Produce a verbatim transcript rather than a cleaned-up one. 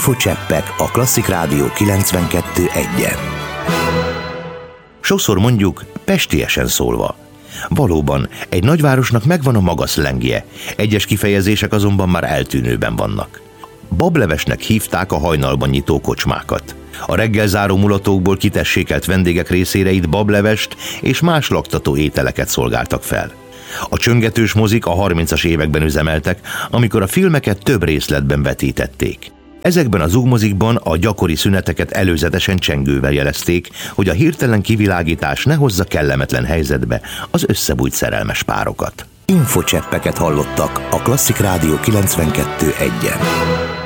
Infocseppek a Klasszik Rádió kilencvenkettő egyen. Sokszor mondjuk, pestiesen szólva. Valóban, egy nagyvárosnak megvan a maga szlengje, egyes kifejezések azonban már eltűnőben vannak. Bablevesnek hívták a hajnalban nyitó kocsmákat. A reggelzáró mulatókból kitessékelt vendégek részére itt bablevest és más laktató ételeket szolgáltak fel. A csöngetős mozik a harmincas években üzemeltek, amikor a filmeket több részletben vetítették. Ezekben a zugmozikban a gyakori szüneteket előzetesen csengővel jelezték, hogy a hirtelen kivilágítás ne hozza kellemetlen helyzetbe az összebújt szerelmes párokat. Infocseppeket hallottak a Klasszik Rádió kilencvenkettő egyen.